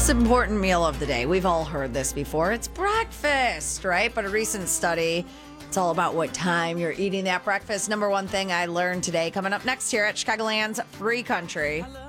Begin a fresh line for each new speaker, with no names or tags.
most important meal of the day. We've all heard this before. It's breakfast, right? But a recent study, it's all about what time you're eating that breakfast. Number one thing I learned today, coming up next here at Chicagoland's Free Country.